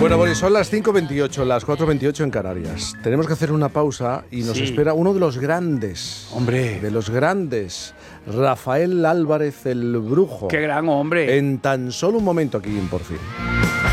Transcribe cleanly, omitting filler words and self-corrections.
Bueno, Boris, son las 5:28, las 4:28 en Canarias. Tenemos que hacer una pausa y nos espera uno de los grandes. Hombre. De los grandes. Rafael Álvarez, el Brujo. ¡Qué gran hombre! En tan solo un momento aquí en Por Fin.